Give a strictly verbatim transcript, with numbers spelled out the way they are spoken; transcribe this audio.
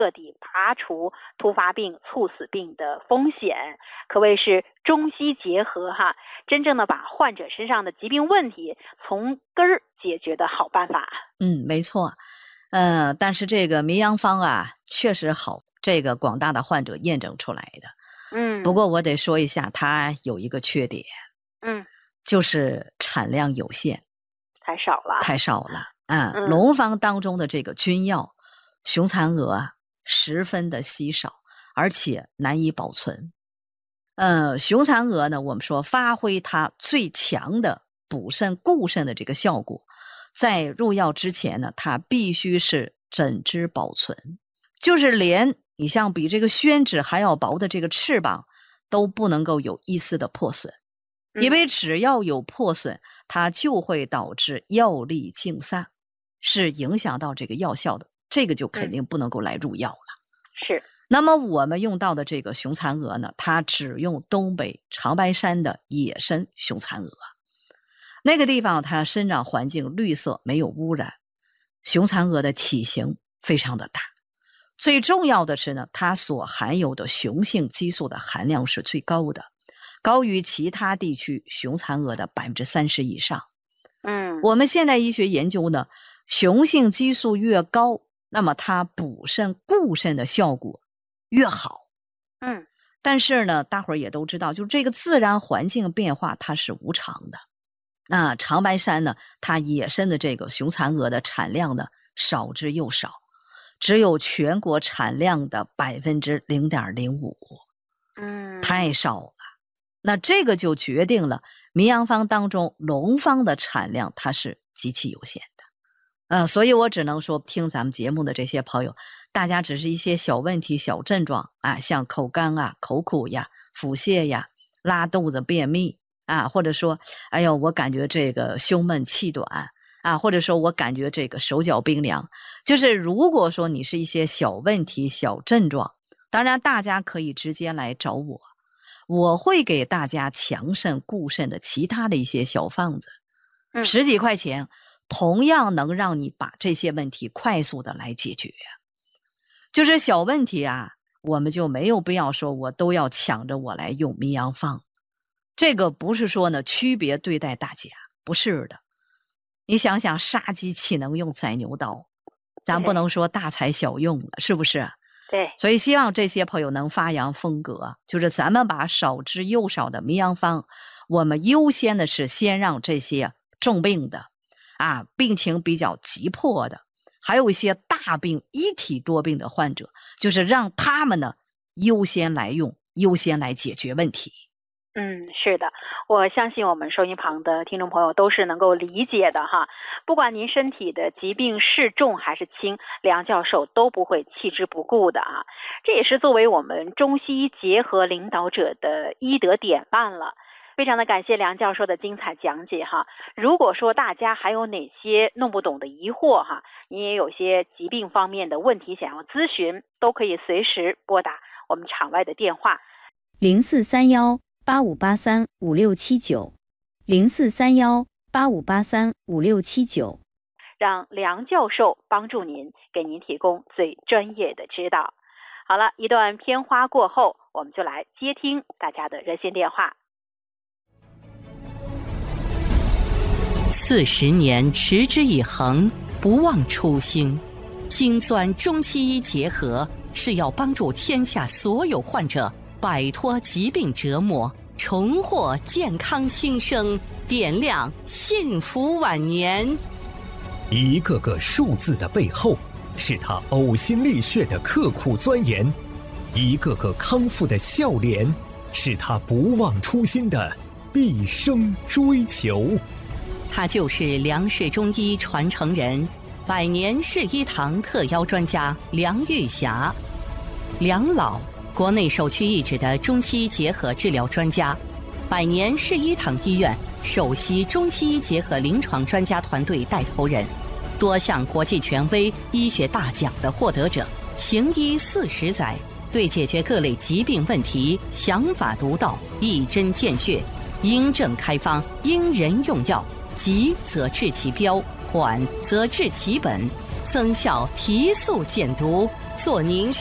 彻底拔除突发病、猝死病的风险，可谓是中西结合哈，真正的把患者身上的疾病问题从根儿解决的好办法。 嗯，没错。呃，但是这个绵阳方啊，确实好，这个广大的患者验证出来的。 嗯， 不过我得说一下，它有一个缺点， 嗯， 就是产量有限， 太少了， 太少了。啊、 嗯， 龙方当中的这个君药雄蚕蛾啊，十分的稀少，而且难以保存。呃，雄蚕蛾呢，我们说发挥它最强的补肾固肾的这个效果，在入药之前呢，它必须是整只保存，就是连你像比这个宣纸还要薄的这个翅膀都不能够有一丝的破损，因为只要有破损，它就会导致药力尽散，是影响到这个药效的，这个就肯定不能够来入药了。 是。 那么我们用到的这个雄蚕蛾呢，它只用东北长白山的野生雄蚕蛾，那个地方它生长环境绿色，没有污染，雄蚕蛾的体型非常的大，最重要的是呢，它所含有的雄性激素的含量是最高的，高于其他地区雄蚕蛾的 百分之三十 以上。 嗯， 我们现代医学研究呢，雄性激素越高，那么它补肾固肾的效果越好。 嗯， 但是呢，大伙儿也都知道，就是这个自然环境变化它是无常的。那长白山呢，它野生的这个雄蚕蛾的产量呢少之又少，只有全国产量的 百分之零点零五， 嗯， 太少了。那这个就决定了绵阳方当中龙方的产量它是极其有限的。呃，所以我只能说，听咱们节目的这些朋友，大家只是一些小问题、小症状啊，像口干啊、口苦呀、腹泻呀、拉肚子、便秘啊，或者说，哎呦，我感觉这个胸闷气短啊，或者说我感觉这个手脚冰凉，就是如果说你是一些小问题、小症状，当然大家可以直接来找我，我会给大家强肾固肾的其他的一些小方子， 嗯， 十几块钱。同样能让你把这些问题快速的来解决。就是小问题啊，我们就没有必要说我都要抢着我来用绵阳方，这个不是说呢区别对待大家，不是的。你想想，杀鸡岂能用宰牛刀，咱不能说大材小用了，是不是？ 对。 所以希望这些朋友能发扬风格，就是咱们把少之又少的绵阳方，我们优先的是先让这些重病的啊，病情比较急迫的，还有一些大病一体多病的患者，就是让他们呢优先来用，优先来解决问题。 嗯，是的，我相信我们收音旁的听众朋友都是能够理解的哈。不管您身体的疾病是重还是轻，梁教授都不会弃之不顾的啊。这也是作为我们中西医结合领导者的医德典范了。非常的感谢梁教授的精彩讲解哈。如果说大家还有哪些弄不懂的疑惑哈，你也有些疾病方面的问题想要咨询，都可以随时拨打我们场外的电话零四三幺八五八三五六七九零四三幺八五八三五六七九， 让梁教授帮助您，给您提供最专业的指导。好了，一段片花过后，我们就来接听大家的热线电话。 四十年持之以恒，不忘初心。精钻中西医结合，是要帮助天下所有患者摆脱疾病折磨，重获健康新生，点亮幸福晚年。 一个个数字的背后，是他呕心沥血的刻苦钻研；一个个康复的笑脸，是他不忘初心的毕生追求。 他就是梁氏中医传承人，百年世医堂特邀专家梁玉霞。梁老，国内首屈一指的中西医结合治疗专家，百年世医堂医院首席中西医结合临床专家团队带头人，多项国际权威医学大奖的获得者，行医四十载，对解决各类疾病问题想法独到，一针见血，因症开方，因人用药，急则治其标，缓则治其本，增效提速减毒， 做您